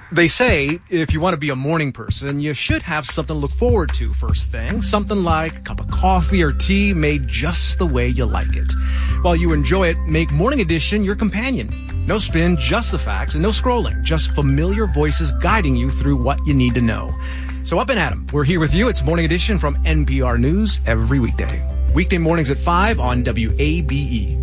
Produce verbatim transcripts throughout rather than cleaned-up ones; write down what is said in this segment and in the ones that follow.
They say if you want to be a morning person, you should have something to look forward to first thing. Something like a cup of coffee or tea made just the way you like it. While you enjoy it, make Morning Edition your companion. No spin, just the facts, and no scrolling. Just familiar voices guiding you through what you need to know. So up and at 'em. We're here with you. It's Morning Edition from N P R News every weekday. Weekday mornings at five on W A B E.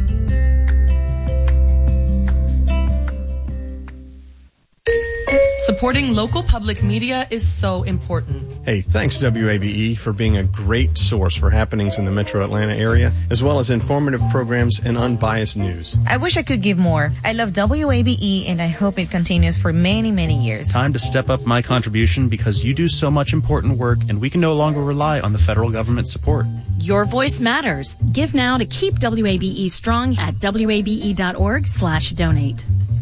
Supporting local public media is so important. Hey, thanks W A B E for being a great source for happenings in the metro Atlanta area, as well as informative programs and unbiased news. I wish I could give more. I love W A B E and I hope it continues for many, many years. Time to step up my contribution because you do so much important work and we can no longer rely on the federal government support. Your voice matters. Give now to keep W A B E strong at W A B E dot org slash donate.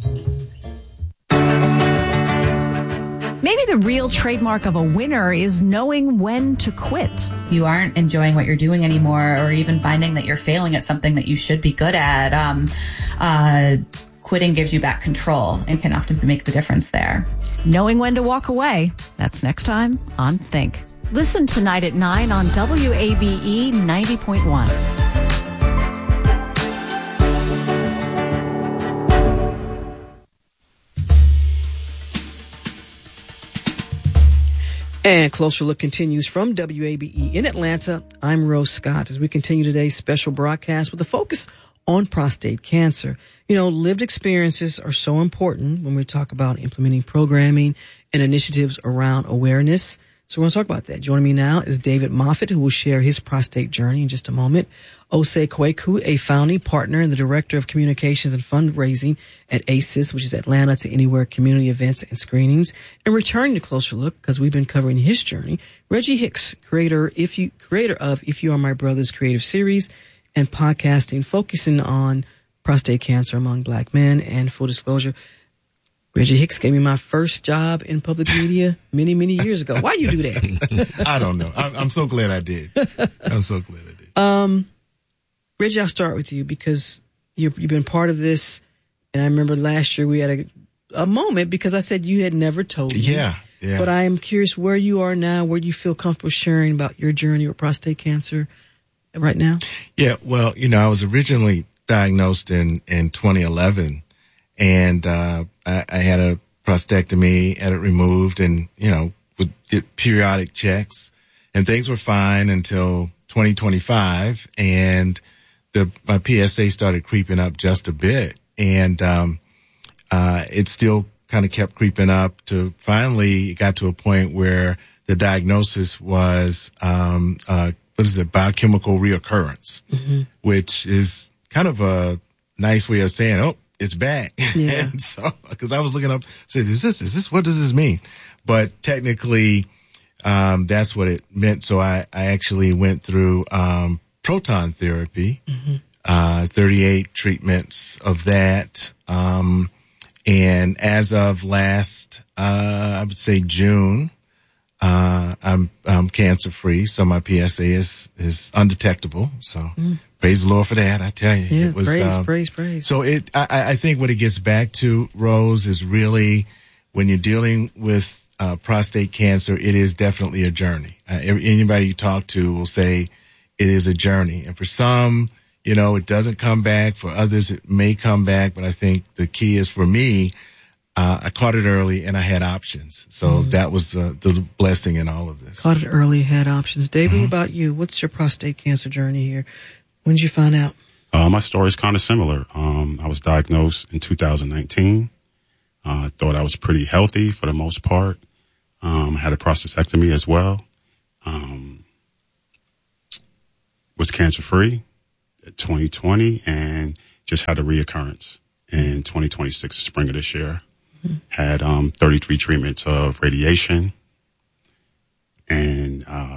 Maybe the real trademark of a winner is knowing when to quit. You aren't enjoying what you're doing anymore, or even finding that you're failing at something that you should be good at. Um, uh, quitting gives you back control and can often make the difference there. Knowing when to walk away. That's next time on Think. Listen tonight at nine on W A B E ninety point one. And Closer Look continues from W A B E in Atlanta. I'm Rose Scott as we continue today's special broadcast with a focus on prostate cancer. You know, lived experiences are so important when we talk about implementing programming and initiatives around awareness. So we're going to talk about that. Joining me now is David Moffitt, who will share his prostate journey in just a moment. Osei Kweku, a founding partner and the director of communications and fundraising at A C E S, which is Atlanta to Anywhere Community Events and Screenings. And returning to Closer Look, because we've been covering his journey, Reggie Hicks, creator, if you, creator of If You Are My Brother's creative series and podcasting, focusing on prostate cancer among black men. And full disclosure, Reggie Hicks gave me my first job in public media many, many years ago. Why you do that? I don't know. I'm, I'm so glad I did. I'm so glad I did. Um, Reggie, I'll start with you because you've, you've been part of this. And I remember last year we had a, a moment because I said you had never told me. Yeah, yeah. But I am curious where you are now, where you feel comfortable sharing about your journey with prostate cancer right now. Yeah, well, you know, I was originally diagnosed in, in twenty eleven. And, uh, I, I had a prostatectomy, had it removed and, you know, would get periodic checks and things were fine until twenty twenty-five. And the, my P S A started creeping up just a bit. And, um, uh, it still kind of kept creeping up to finally it got to a point where the diagnosis was, um, uh, what is it? Biochemical reoccurrence, mm-hmm. which is kind of a nice way of saying, oh, it's back. Yeah. And so, cause I was looking up, said, is this, is this, what does this mean? But technically, um, that's what it meant. So I, I actually went through, um, proton therapy, mm-hmm. uh, thirty-eight treatments of that. Um, and as of last, uh, I would say June, uh, I'm, I'm cancer free. So my P S A is, is undetectable. So. Mm. Praise the Lord for that. I tell you, yeah, it was, praise, um, praise, praise. So it, I, I think what it gets back to, Rose, is really when you're dealing with uh, prostate cancer, it is definitely a journey. Uh, anybody you talk to will say it is a journey. And for some, you know, it doesn't come back. For others, it may come back. But I think the key is for me, uh, I caught it early and I had options. So mm-hmm. that was uh, the blessing in all of this. Caught it early, had options. David, mm-hmm. what about you? What's your prostate cancer journey here? When did you find out? Uh, my story is kind of similar. Um, I was diagnosed in two thousand nineteen. I uh, thought I was pretty healthy for the most part. Um, I had a prostatectomy as well. Um, was cancer free at twenty twenty and just had a reoccurrence in twenty twenty-six, the spring of this year. Mm-hmm. Had, um, thirty-three treatments of radiation and, uh,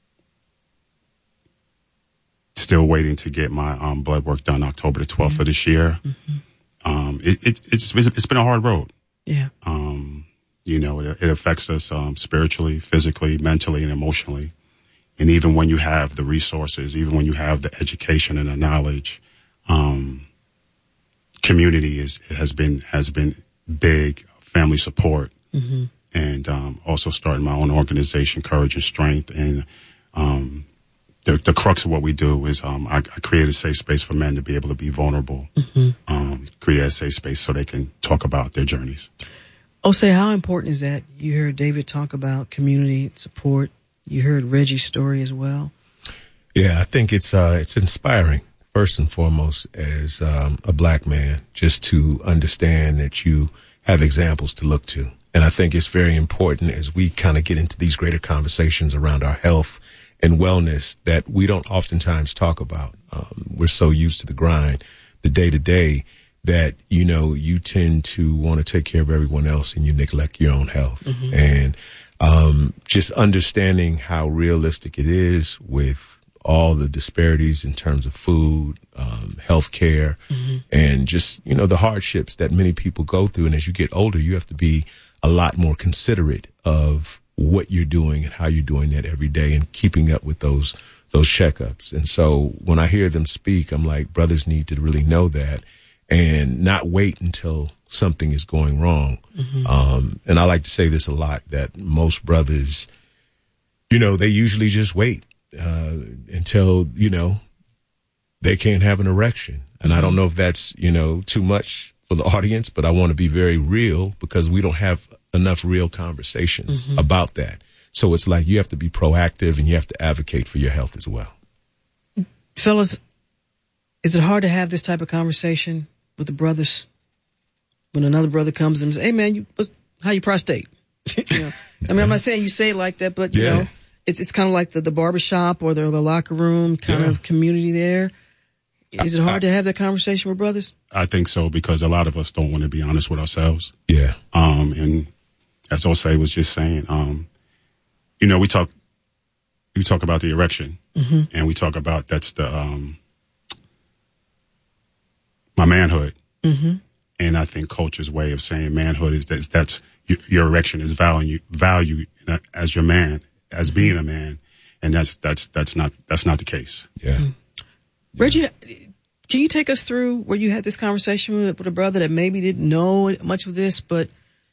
still waiting to get my um, blood work done October the twelfth mm-hmm. of this year. Mm-hmm. Um, it, it, it's, it's been a hard road. Yeah. Um, you know, it, it affects us um, spiritually, physically, mentally, and emotionally. And even when you have the resources, even when you have the education and the knowledge, um, community is has been has been big family support, Mm-hmm. and um, also starting my own organization, Courage and Strength. And um, the, the crux of what we do is um, I, I create a safe space for men to be able to be vulnerable, Mm-hmm. um, create a safe space so they can talk about their journeys. Osei, how important is that? You heard David talk about community support. You heard Reggie's story as well. Yeah, I think it's uh, it's inspiring, first and foremost, as um, a black man, just to understand that you have examples to look to. And I think it's very important as we kind of get into these greater conversations around our health and wellness that we don't oftentimes talk about. Um, we're so used to the grind, the day to day, that, you know, you tend to want to take care of everyone else and you neglect your own health. Mm-hmm. And um, just understanding how realistic it is with all the disparities in terms of food, um, health care, mm-hmm. and just, you know, the hardships that many people go through. And as you get older, you have to be a lot more considerate of what you're doing and how you're doing that every day and keeping up with those those checkups. And so when I hear them speak, I'm like, brothers need to really know that and not wait until something is going wrong. Mm-hmm. Um, and I like to say this a lot, that most brothers, you know, they usually just wait uh, until, you know, they can't have an erection. And I don't know if that's, you know, too much for the audience, but I want to be very real because we don't have enough real conversations Mm-hmm. about that. So it's like you have to be proactive and you have to advocate for your health as well. Fellas, is it hard to have this type of conversation with the brothers when another brother comes and says, hey, man, you, what's, how you prostate? You know? I mean, I'm not saying you say it like that, but, you Yeah. know, it's it's kind of like the, the barbershop or the, the locker room kind Yeah. of community there. Is it hard to have that conversation with brothers? I think so, because a lot of us don't want to be honest with ourselves. Yeah. Um, and as Osei was just saying, um, you know, we talk, we talk about the erection, Mm-hmm. and we talk about that's the um, my manhood. Mm-hmm. And I think culture's way of saying manhood is that that's your, your erection is value value as your man, as being a man, and that's that's that's not that's not the case. Yeah. Mm-hmm. Reggie, can you take us through where you had this conversation with, with a brother that maybe didn't know much of this, but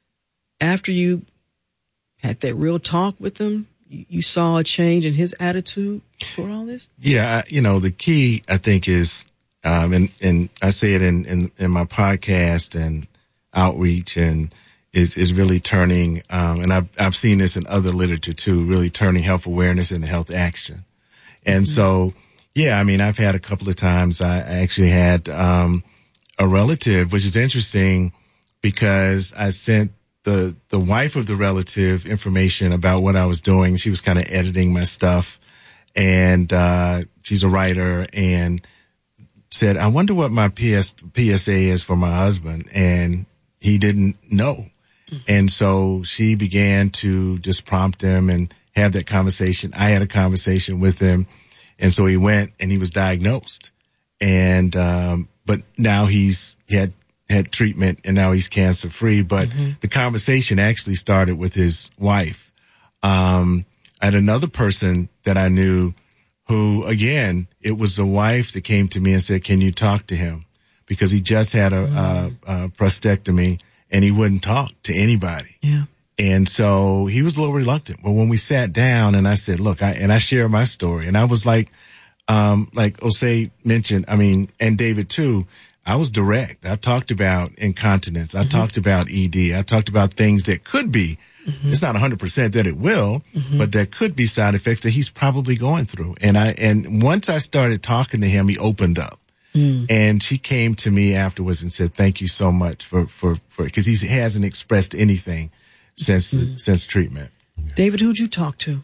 after you had that real talk with him, you, you saw a change in his attitude toward all this? Yeah, you know, the key, I think, is, um, and, and I say it in, in, in my podcast and outreach, and is, is really turning, um, and I've, I've seen this in other literature too, really turning health awareness into health action. And mm-hmm. so, yeah, I mean, I've had a couple of times. I actually had um, a relative, which is interesting because I sent the the wife of the relative information about what I was doing. She was kind of editing my stuff, and uh, she's a writer, and said, I wonder what my P S, P S A is for my husband. And he didn't know. Mm-hmm. And so she began to just prompt him and have that conversation. I had a conversation with him. And so he went and he was diagnosed. And, um, but now he's he had, had treatment and now he's cancer free. But mm-hmm. the conversation actually started with his wife. Um, I had another person that I knew who, again, it was the wife that came to me and said, can you talk to him? Because he just had a, mm. a, a prostatectomy and he wouldn't talk to anybody. Yeah. And so he was a little reluctant. But when we sat down and I said, look, I, and I share my story, and I was like, um, like Osei mentioned, I mean, and David too, I was direct. I talked about incontinence. I mm-hmm. talked about E D. I talked about things that could be, mm-hmm. it's not one hundred percent that it will, mm-hmm. but that could be side effects that he's probably going through. And I, and once I started talking to him, he opened up. Mm. And she came to me afterwards and said, thank you so much for, for, for, cause he hasn't expressed anything since, mm. since treatment. David, who'd you talk to?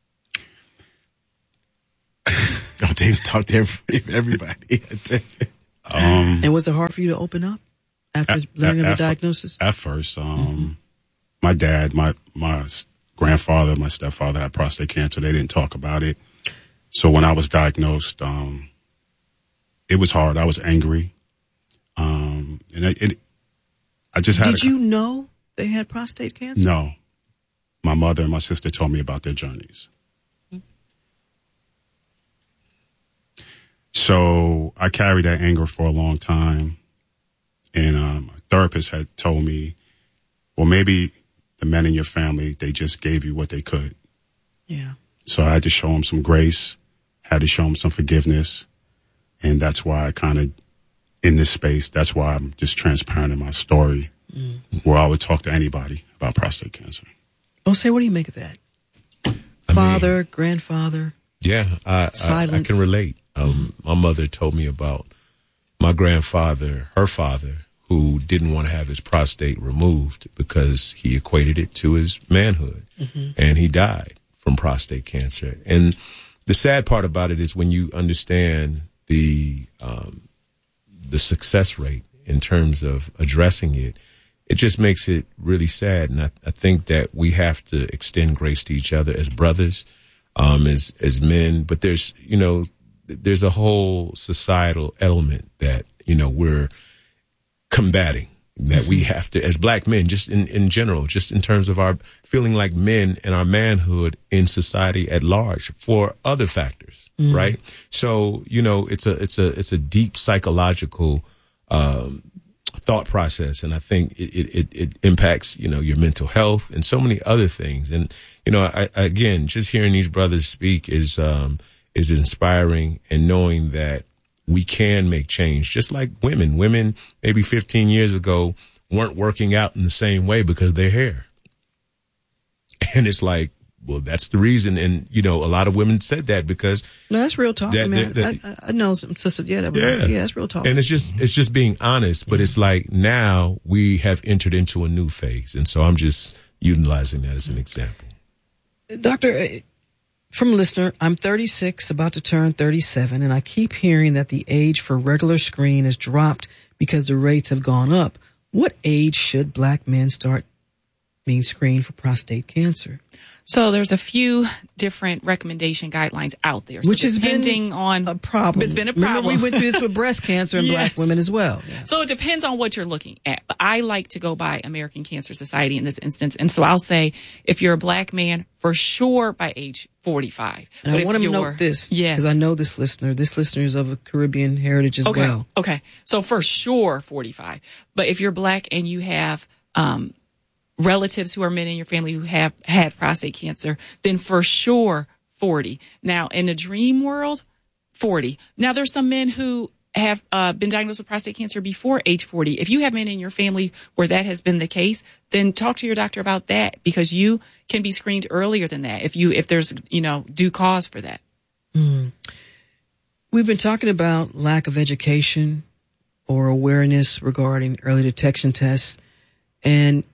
Oh, Dave's talked to every, everybody. um, and was it hard for you to open up after at, learning at, the at diagnosis? At first, um, mm-hmm. my dad, my, my grandfather, my stepfather had prostate cancer. They didn't talk about it. So when I was diagnosed, um, it was hard. I was angry. Um, and it, it I just had. Did a, you know they had prostate cancer? No. My mother and my sister told me about their journeys. So I carried that anger for a long time. And um, a therapist had told me, Well, maybe the men in your family, they just gave you what they could. Yeah. So I had to show them some grace, had to show them some forgiveness. And that's why I kind of, in this space, that's why I'm just transparent in my story, mm. where I would talk to anybody about prostate cancer. Oh, say, what do you make of that? I Father, mean, grandfather. Yeah, I, I, I can relate. Um, my mother told me about my grandfather, her father, who didn't want to have his prostate removed because he equated it to his manhood. Mm-hmm. And he died from prostate cancer. And the sad part about it is when you understand the um, the success rate in terms of addressing it, it just makes it really sad. And I, I think that we have to extend grace to each other as brothers, um, as as men. But there's, you know, there's a whole societal element that, you know, we're combating, that we have to, as black men, just in, in general, just in terms of our feeling like men and our manhood in society at large for other factors, mm. right? So, you know, it's a, it's a, it's a deep psychological, um, thought process. And I think it, it, it impacts, you know, your mental health and so many other things. And, you know, I, again, just hearing these brothers speak is, um, is inspiring, and knowing that we can make change, just like women. Women maybe fifteen years ago weren't working out in the same way because of their hair. And it's like, well, that's the reason. And, you know, a lot of women said that because. No, that's real talk. That, I mean, that, I, I know some sisters, yeah, that, yeah, yeah, that's real talk. And it's just, it's just being honest, but yeah. It's like now we have entered into a new phase. And so I'm just utilizing that as an example. Doctor, from a listener, I'm thirty-six, about to turn thirty-seven, and I keep hearing that the age for regular screen has dropped because the rates have gone up. What age should black men start being screened for prostate cancer? So there's a few different recommendation guidelines out there. So Which has depending been on a problem. It's been a problem. Remember, we went through this with breast cancer in yes. black women as well. Yeah. So it depends on what you're looking at. But I like to go by American Cancer Society in this instance. And so I'll say if you're a black man, for sure by age forty-five. And but I want to you're, note this, yes. because I know this listener. This listener is of a Caribbean heritage as okay. well. Okay. So for sure forty-five. But if you're black and you have um relatives who are men in your family who have had prostate cancer, then for sure forty. Now, in the dream world, forty. Now, there's some men who have uh, been diagnosed with prostate cancer before age forty. If you have men in your family where that has been the case, then talk to your doctor about that, because you can be screened earlier than that if you if there's, you know, due cause for that. Mm. We've been talking about lack of education or awareness regarding early detection tests, and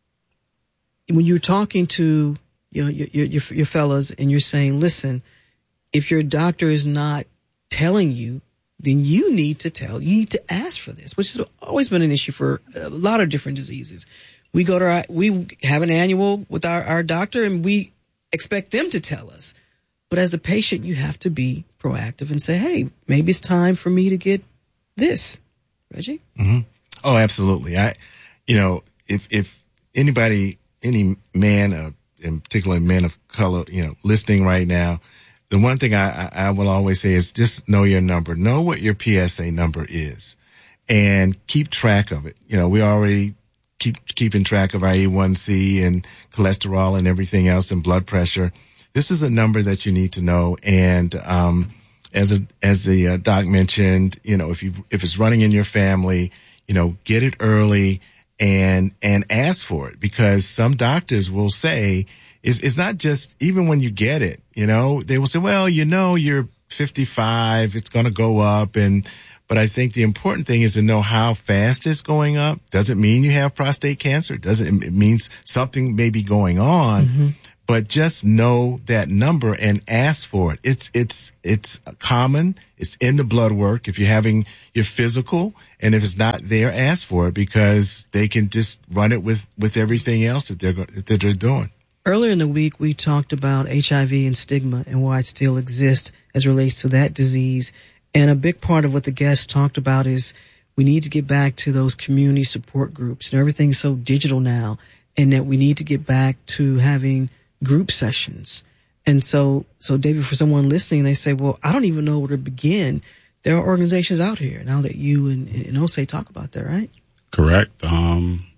when you're talking to, you know, your, your, your fellas and you're saying, listen, if your doctor is not telling you, then you need to tell, you need to ask for this, which has always been an issue for a lot of different diseases. We go to our, we have an annual with our, our doctor and we expect them to tell us. But as a patient, you have to be proactive and say, hey, maybe it's time for me to get this. Reggie? Mm-hmm. Oh, absolutely. I, you know, if, if anybody, any man, uh, in particular men of color, you know, listening right now, the one thing I, I, I will always say is just know your number. Know what your P S A number is and keep track of it. You know, we already keep keeping track of our A one C and cholesterol and everything else and blood pressure. This is a number that you need to know. And, um, as a, as the uh, doc mentioned, you know, if you, if it's running in your family, you know, get it early and, and ask for it, because some doctors will say it's, it's not just, even when you get it, you know, they will say, well, you know, you're fifty-five, it's going to go up. And, but I think the important thing is to know how fast it's going up. Doesn't mean you have prostate cancer. It doesn't, it means something may be going on. Mm-hmm. But just know that number and ask for it. It's, it's, it's common. It's in the blood work. If you're having your physical, and if it's not there, ask for it, because they can just run it with, with everything else that they're, that they're doing. Earlier in the week, we talked about H I V and stigma and why it still exists as it relates to that disease. And a big part of what the guests talked about is we need to get back to those community support groups. And everything's so digital now, and that we need to get back to having group sessions. And so, so David, for someone listening, they say, well, I don't even know where to begin. There are organizations out here now that you and, and Osei talk about that, right? Correct. Um,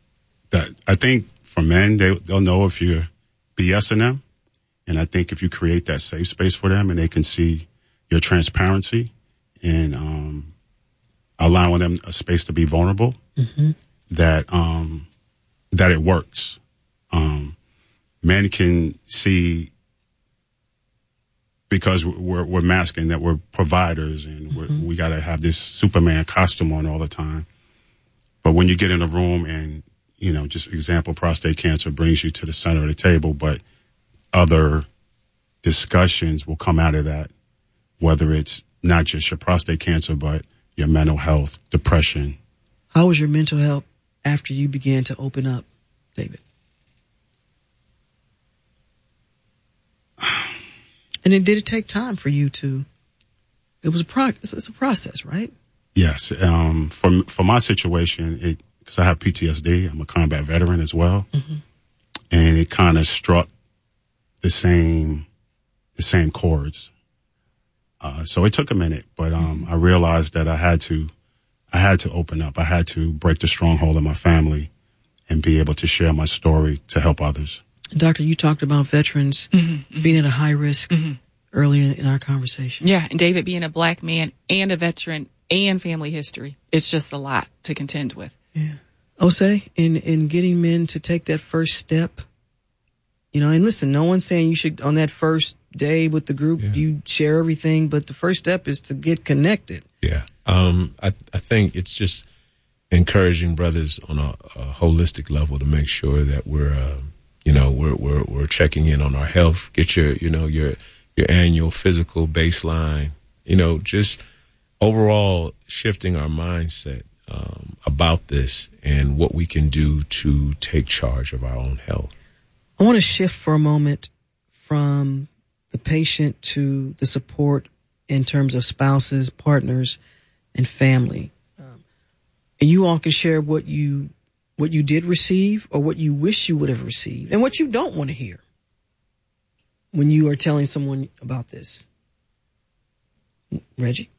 that I think for men, they, they'll know if you're BSing them. And I think if you create that safe space for them and they can see your transparency and um, allowing them a space to be vulnerable, mm-hmm. that um, that it works. Um, men can see, because we're, we're masking that we're providers and we're, mm-hmm. we got to have this Superman costume on all the time. But when you get in a room and, you know, just example, prostate cancer brings you to the center of the table, but other discussions will come out of that, whether it's not just your prostate cancer, but your mental health, depression. How was your mental health after you began to open up, David? And then did it take time for you to, it was a pro, it's a process, right? Yes. Um, for, for my situation, it, cause I have P T S D, I'm a combat veteran as well. Mm-hmm. And it kind of struck the same, the same chords. Uh, so it took a minute, but, um, I realized that I had to, I had to open up. I had to break the stronghold of my family and be able to share my story to help others. Doctor, you talked about veterans mm-hmm, mm-hmm. being at a high risk mm-hmm. earlier in our conversation. Yeah, and David being a black man and a veteran and family history, it's just a lot to contend with. Yeah. Osei, in, in getting men to take that first step, you know, and listen, no one's saying you should, on that first day with the group, yeah. you share everything, but the first step is to get connected. Yeah. Um, I, I think it's just encouraging brothers on a, a holistic level to make sure that we're, um, you know, we're, we're, we're checking in on our health, get your, you know, your, your annual physical baseline, you know, just overall shifting our mindset, um, about this and what we can do to take charge of our own health. I want to shift for a moment from the patient to the support in terms of spouses, partners, and family. Um, and you all can share what you what you did receive or what you wish you would have received and what you don't want to hear when you are telling someone about this. Reggie?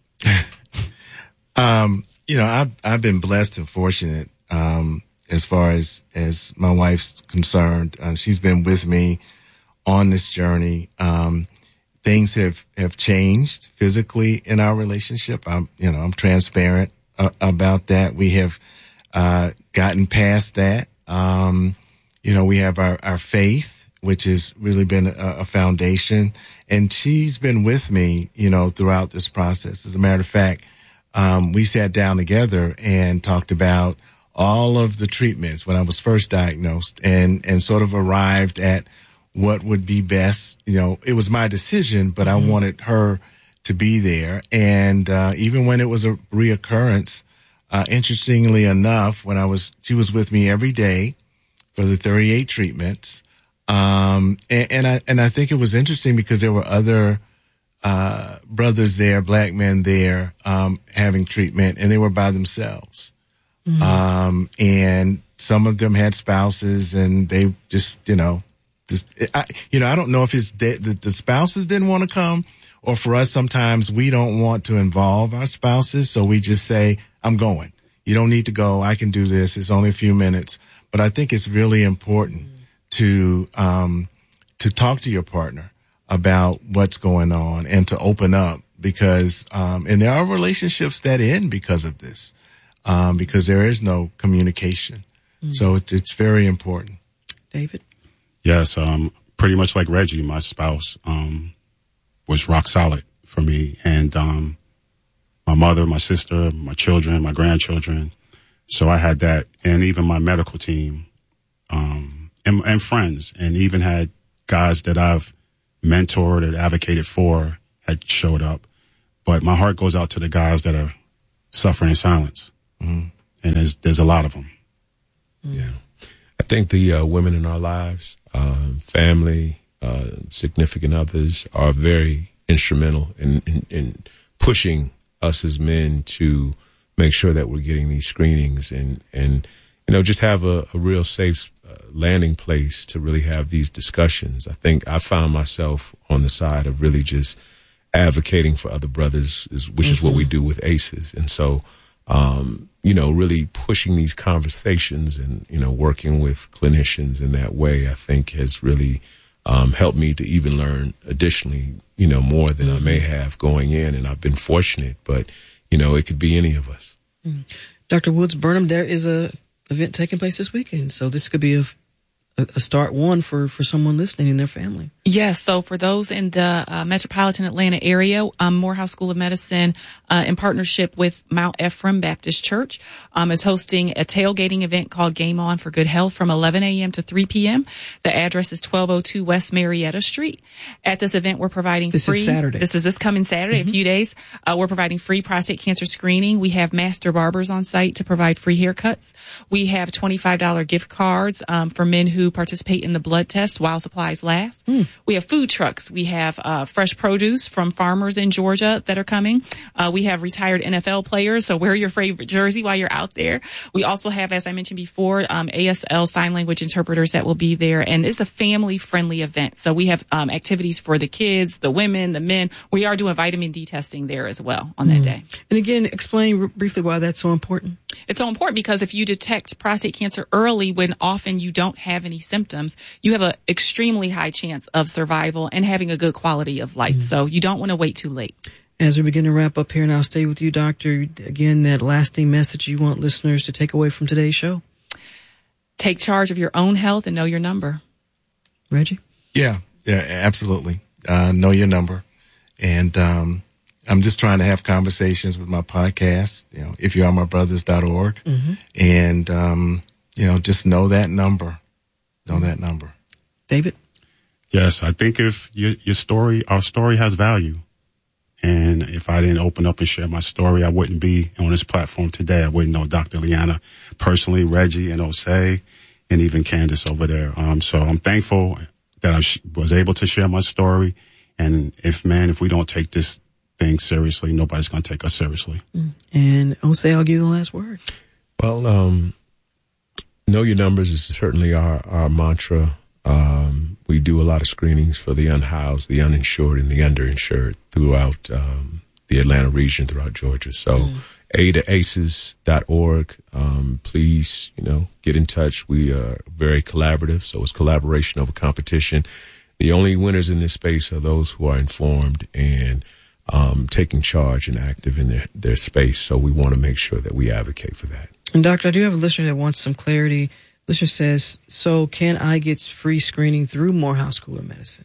um, you know, I've, I've been blessed and fortunate, um, as far as, as my wife's concerned. Uh, she's been with me on this journey. Um, things have, have changed physically in our relationship. I'm, you know, I'm transparent uh, about that. We have, uh, gotten past that. Um, you know, we have our, our faith, which has really been a, a foundation. And she's been with me, you know, throughout this process. As a matter of fact, um, we sat down together and talked about all of the treatments when I was first diagnosed and, and sort of arrived at what would be best. You know, it was my decision, but mm-hmm. I wanted her to be there. And, uh, even when it was a reoccurrence, Uh, interestingly enough, when I was, she was with me every day for the thirty-eight treatments. Um, and, and I, and I think it was interesting because there were other, uh, brothers there, black men there, um, having treatment, and they were by themselves. Mm-hmm. Um, and some of them had spouses and they just, you know, just, I, you know, I don't know if it's de- the, the spouses didn't want to come or for us, sometimes we don't want to involve our spouses. So we just say, I'm going. You don't need to go. I can do this. It's only a few minutes. But I think it's really important mm-hmm. to, um, to talk to your partner about what's going on and to open up because, um, and there are relationships that end because of this, um, because there is no communication. Mm-hmm. So it's, it's very important. David? Yes. Um, pretty much like Reggie, my spouse, um, was rock solid for me. And, um, my mother, my sister, my children, my grandchildren. So I had that, and even my medical team, um, and, and friends, and even had guys that I've mentored and advocated for had showed up. But my heart goes out to the guys that are suffering in silence. Mm-hmm. And there's, there's a lot of them. Yeah. I think the uh, women in our lives, um, family, uh, significant others are very instrumental in, in, in pushing us as men to make sure that we're getting these screenings and, and you know, just have a, a real safe uh, landing place to really have these discussions. I think I found myself on the side of really just advocating for other brothers, is, which mm-hmm. is what we do with A C Es. And so um, you know, really pushing these conversations and, you know, working with clinicians in that way, I think has really um, helped me to even learn additionally, you know, more than mm-hmm. I may have going in. And I've been fortunate, but, you know, it could be any of us. Mm-hmm. Doctor Woods Burnham, there is a event taking place this weekend. So this could be a a start one for, for someone listening in their family. Yes. So for those in the uh, metropolitan Atlanta area, um, Morehouse School of Medicine, uh, in partnership with Mount Ephraim Baptist Church, um, is hosting a tailgating event called Game On for Good Health from eleven a.m. to three p.m. The address is twelve oh two West Marietta Street. At this event, we're providing this free. This is Saturday. This is this coming Saturday, mm-hmm. a few days. Uh, we're providing free prostate cancer screening. We have master barbers on site to provide free haircuts. We have twenty-five dollars gift cards, um, for men who participate in the blood test while supplies last. Mm. We have food trucks. We have uh, fresh produce from farmers in Georgia that are coming. Uh, we have retired N F L players, so wear your favorite jersey while you're out there. We also have, as I mentioned before, um, A S L sign language interpreters that will be there, and it's a family-friendly event. So we have um, activities for the kids, the women, the men. We are doing vitamin D testing there as well on that mm. day. And again, explain r- briefly why that's so important. It's so important because if you detect prostate cancer early when often you don't have any symptoms, you have an extremely high chance of survival and having a good quality of life. Mm-hmm. So you don't want to wait too late. As we begin to wrap up here, and I'll stay with you, Doctor, again, that lasting message you want listeners to take away from today's show. Take charge of your own health and know your number. Reggie? Yeah, yeah, absolutely. Uh, know your number. And, um, I'm just trying to have conversations with my podcast, you know, if you are my brothers dot org. Mm-hmm. And, um, you know, just know that number. Know that number. David? Yes, I think if your, your story, our story has value. And if I didn't open up and share my story, I wouldn't be on this platform today. I wouldn't know Doctor Liana personally, Reggie and Osei, and even Candace over there. Um, so I'm thankful that I sh- was able to share my story. And if, man, if we don't take this thing seriously, nobody's going to take us seriously. And Osei, I'll give you the last word. Well, um, know your numbers is certainly our, our mantra. Um, we do a lot of screenings for the unhoused, the uninsured, and the underinsured throughout um, the Atlanta region, throughout Georgia. So mm. A to A C E S dot org. Um, please, you know, get in touch. We are very collaborative, so it's collaboration over competition. The only winners in this space are those who are informed and um, taking charge and active in their, their space. So we want to make sure that we advocate for that. And Doctor, I do have a listener that wants some clarity. Listener says, so can I get free screening through Morehouse School of Medicine?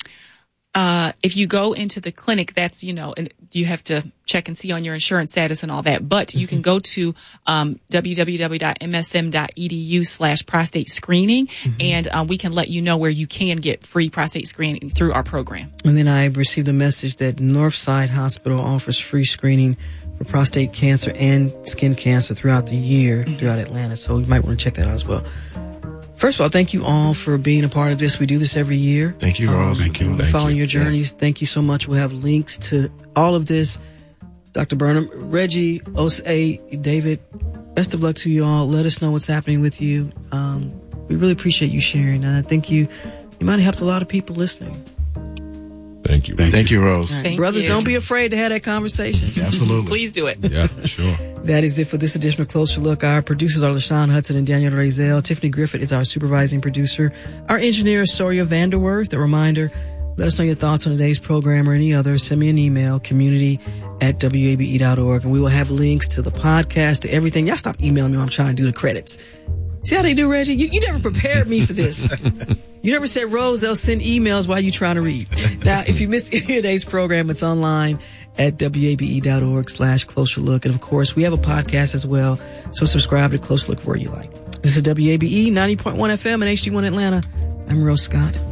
Uh, if you go into the clinic, that's, you know, and you have to check and see on your insurance status and all that. But you can go to um, www.msm.edu slash prostate screening, mm-hmm. and um, we can let you know where you can get free prostate screening through our program. And then I received a message that Northside Hospital offers free screening for prostate cancer and skin cancer throughout the year, mm-hmm. throughout Atlanta. So you might want to check that out as well. First of all, thank you all for being a part of this. We do this every year. Thank you, Rose. Um, thank you. Thank following you. your journeys. Yes. Thank you so much. We'll have links to all of this. Doctor Burnham, Reggie, Osei, David, best of luck to you all. Let us know what's happening with you. Um, we really appreciate you sharing. And I think you, you might have helped a lot of people listening. Thank you. Thank, Thank you, Rose. Right. Thank Brothers, you. Don't be afraid to have that conversation. Absolutely. Please do it. Yeah, sure. That is it for this edition of Closer Look. Our producers are LaShawn Hudson and Daniel Razel. Tiffany Griffith is our supervising producer. Our engineer is Soria Vanderwerth. A reminder, let us know your thoughts on today's program or any other. Send me an email, community at W A B E dot org, and we will have links to the podcast, to everything. Y'all stop emailing me when I'm trying to do the credits. See how they do, Reggie? You, you never prepared me for this. You never said, Rose, they'll send emails while you trying to read. Now, if you missed today's program, it's online at W A B E dot org slash Closer Look. And of course, we have a podcast as well. So subscribe to Closer Look where you like. This is W A B E ninety point one F M and H D one Atlanta. I'm Rose Scott.